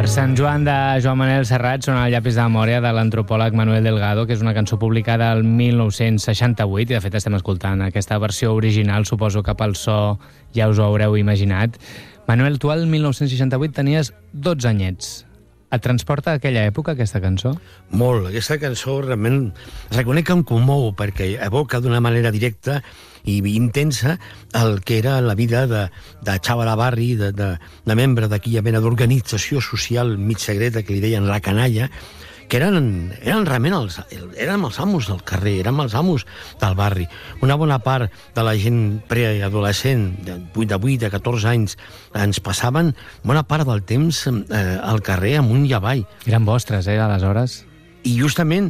Per Sant Joan de Joan Manel Serrat sona el llapis de memòria de l'antropòleg Manuel Delgado, que és una cançó publicada el 1968, i de fet estem escoltant aquesta versió original, suposo que pel so ja us ho haureu imaginat. Manuel, tu el 1968 tenies 12 anyets. Et transporta a aquella època, aquesta cançó? Molt. Aquesta cançó realment reconec que em comou perquè evoca d'una manera directa i intensa el que era la vida de xaval a barri, de membre d'aquella mena d'organització social mig secreta que li deien la canalla, que eren realment érem els amos del carrer, érem els amos del barri. Una bona part de la gent preadolescent, de 8 a 14 anys, ens passaven bona part del temps al carrer amunt i avall. Eren vostres, aleshores? I justament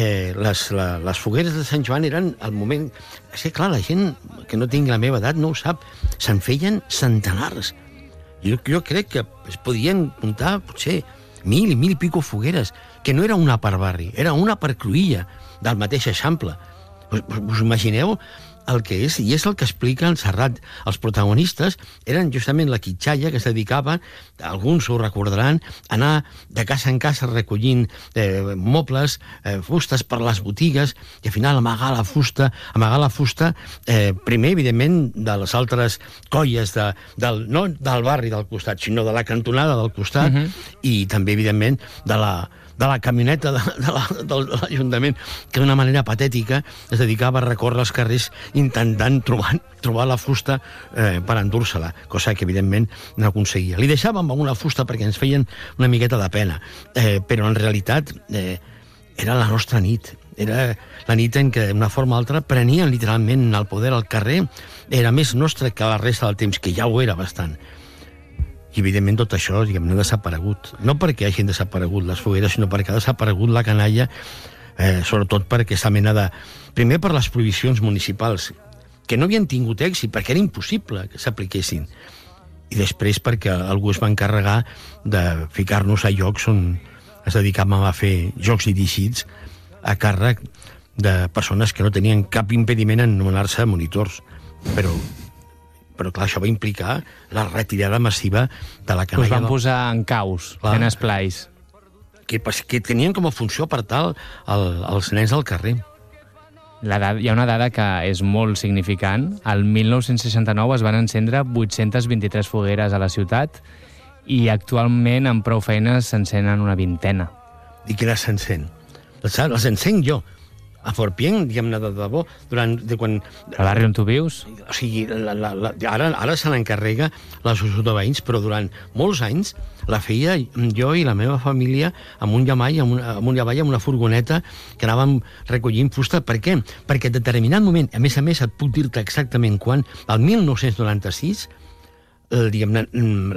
les fogueres de Sant Joan eren el moment... És que, clar, la gent que no tingui la meva edat no ho sap. Se'n feien centenars. Jo crec que es podien comptar, potser, 1.000 i pico fogueres, que no era una per barri, era una per cruïlla del mateix Eixample. Us imagineu el que és, i és el que explica el Serrat. Els protagonistes eren justament la quitxalla que es dedicava, alguns ho recordaran, a anar de casa en casa recollint mobles, fustes per les botigues, i al final amagar la fusta, primer, evidentment, de les altres colles, no del barri del costat, sinó de la cantonada del costat, i també, evidentment, de la camioneta de l'Ajuntament, que d'una manera patètica es dedicava a recórrer els carrers intentant trobar la fusta per endur-se-la, cosa que evidentment no aconseguia. Li deixàvem una fusta perquè ens feien una miqueta de pena, però en realitat era la nostra nit. Era la nit en què, d'una forma o altra, prenien literalment el poder al carrer. Era més nostre que la resta del temps, que ja ho era bastant. I, evidentment, tot això, diguem, no ha desaparegut. No perquè hagin desaparegut les fogueres, sinó perquè ha desaparegut la canalla, sobretot per aquesta mena de... Primer, per les prohibicions municipals, que no havien tingut èxit, perquè era impossible que s'apliquessin. I després perquè algú es va encarregar de ficar-nos a llocs on es dedicàvem a fer jocs il·lícits a càrrec de persones que no tenien cap impediment en anomenar-se monitors. Però clar, això va implicar la retirada massiva de la canalla. Us van posar en caus, en esplais. Que tenien com a funció apartar els nens al carrer. Hi ha una dada que és molt significant. El 1969 es van encendre 823 fogueres a la ciutat i actualment amb prou feines s'encenen una vintena. I què s'encén? Les encenc jo. A Forpient, diguem-ne, de debò, quan... El barri on tu vius? O sigui, ara se n'encarrega l'associació de veïns, però durant molts anys la feia jo i la meva família amb un llamall, amb una furgoneta que anàvem recollint fusta. Per què? Perquè en determinat moment, a més, et puc dir-te exactament quan, el 1996, diguem-ne,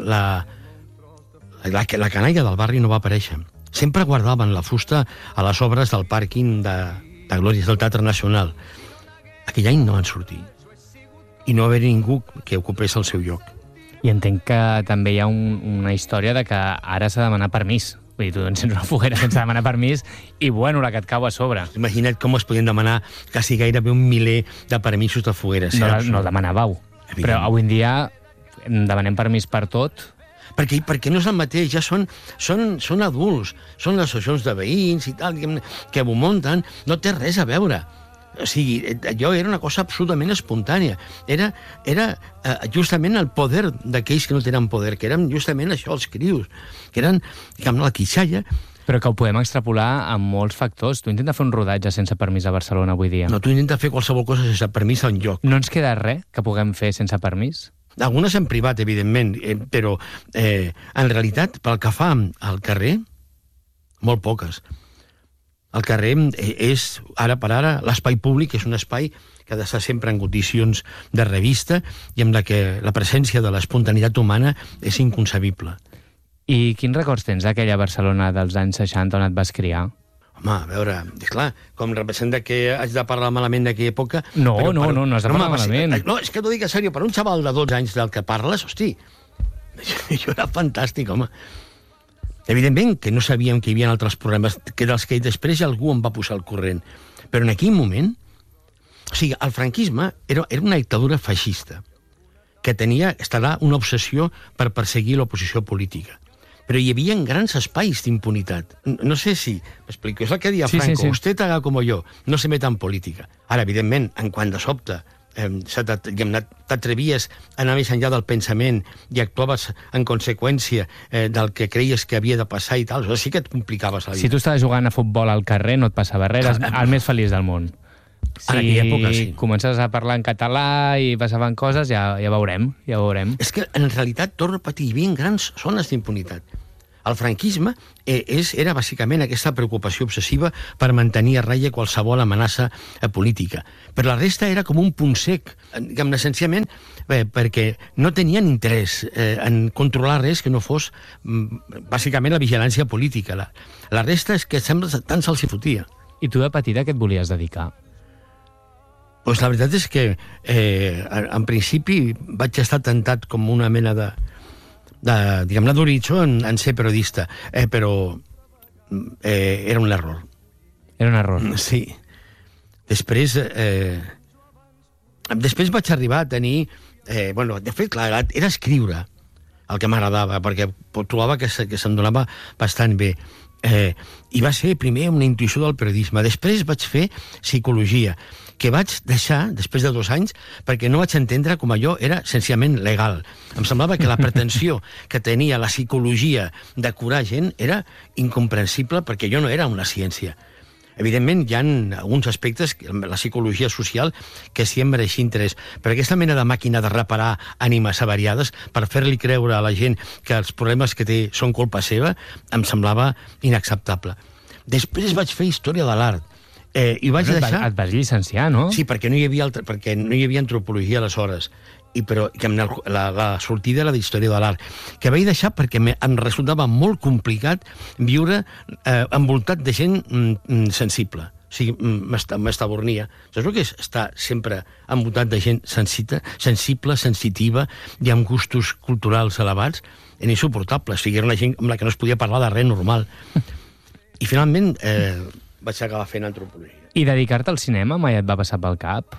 la canalla del barri no va aparèixer. Sempre guardaven la fusta a les obres del pàrquing de Glòries del Teatre Nacional. Aquell any no van sortir. I no va haver ningú que ocupés el seu lloc. I entenc que també hi ha una història de que ara s'ha de demanar permís. Vull dir, tu encens una foguera sense demanar permís i, bueno, la que et cau a sobre. Imagina't com es podien demanar quasi gairebé 1 miler de permisos de fogueres. No el demanàveu. Però avui en dia demanem permís per tot. Perquè no és el mateix, ja són adults, són les associacions de veïns i tal, que ho munten, no té res a veure. O sigui, allò era una cosa absolutament espontània. Era justament el poder d'aquells que no tenen poder, que eren justament això, els crios, que eren, diguem, la quitxalla. Però que ho podem extrapolar amb molts factors. Tu intenta fer un rodatge sense permís a Barcelona avui dia. No, tu intenta fer qualsevol cosa sense permís enlloc. No ens queda res que puguem fer sense permís? Algunes en privat, evidentment, però en realitat, pel que fa al carrer, molt poques. El carrer és, ara per ara, l'espai públic és un espai que ha d'estar sempre en condicions de revista i amb la que la presència de l'espontaneïtat humana és inconcebible. I quins records tens d'aquella Barcelona dels anys 60 on et vas criar? Home, a veure, clar, com representa que haig de parlar malament d'aquella època... No has de parlar malament. No, és que t'ho dic en sèrio, per un xaval de 12 anys del que parles, hosti, això era fantàstic, home. Evidentment que no sabíem que hi havia altres problemes, que dels que després algú em va posar al corrent. Però en aquell moment... O sigui, el franquisme era una dictadura feixista, que tenia una obsessió per perseguir l'oposició política. però hi havia grans espais d'impunitat. No sé si m'explico, és el que deia Franco, sí. usted haga como yo, no se meta en política. Ara, evidentment, en quan de sobte t'atrevies a anar més enllà del pensament i actuaves en conseqüència del que creies que havia de passar i tal, sí que et complicaves la vida. Si tu estaves jugant a futbol al carrer, no et passava res, eres el més feliç del món. En aquella època, sí. Comences a parlar en català i passaven coses, ja veurem. És que, en realitat, torno a repetir, hi havia grans zones d'impunitat. El franquisme era bàsicament aquesta preocupació obsessiva per mantenir a ratlla qualsevol amenaça política. Però la resta era com un punt sec, essencialment perquè no tenien interès en controlar res que no fos bàsicament la vigilància política. La resta és que sembla tant se'ls hi fotia. I tu de petita què et volies dedicar? Pues la veritat és que en principi vaig estar tentat com una mena diguem-ne, d'horitzó en ser periodista, però era un error. Era un error. Sí. Després vaig arribar a tenir... de fet, clar, era escriure el que m'agradava, perquè trobava que se'm donava bastant bé. I va ser primer una intuïció del periodisme. Després vaig fer psicologia, que vaig deixar, després de 2 anys, perquè no vaig entendre com allò era senzillament legal. Em semblava que la pretensió que tenia la psicologia de curar gent era incomprensible, perquè jo no era una ciència. Evidentment, hi ha alguns aspectes, la psicologia social, que sí em mereixia interès. Però aquesta mena de màquina de reparar ànimes avariades per fer-li creure a la gent que els problemes que té són culpa seva, em semblava inacceptable. Després vaig fer història de l'art. I vaig deixar... Et vas llicenciar, no? Sí, perquè no hi havia antropologia aleshores. Però la sortida era d'història de l'art, que vaig deixar perquè em resultava molt complicat viure envoltat de gent sensible. O sigui, m'estabornia. Saps el que és estar sempre envoltat de gent sensible, sensitiva i amb gustos culturals elevats? Era insuportable. O sigui, era una gent amb la que no es podia parlar de res normal. I finalment vaig acabar fent antropologia. I dedicar-te al cinema mai et va passar pel cap?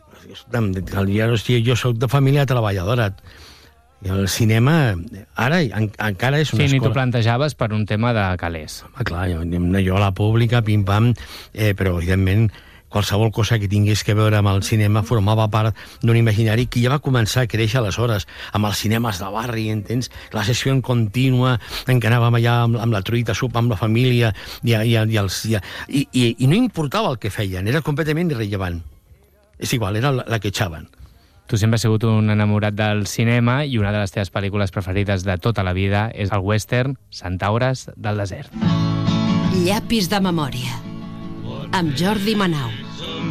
Jo soc de família treballadora. I el cinema ara encara és una escola. Sí, ni t'ho plantejaves per un tema de calés. Clar, jo a la pública, pim-pam, però evidentment qualsevol cosa que tingués que veure amb el cinema formava part d'un imaginari que ja va començar a créixer aleshores, amb els cinemes de barri, entens? La sessió en contínua, en què anàvem allà amb la truita, a sopar amb la família, i no importava el que feien, era completament irrellevant. És igual, era la que echaven. Tu sempre has sigut un enamorat del cinema i una de les teves pel·lícules preferides de tota la vida és el western Centaures del desert. Llapis de memòria, amb Jordi Manau.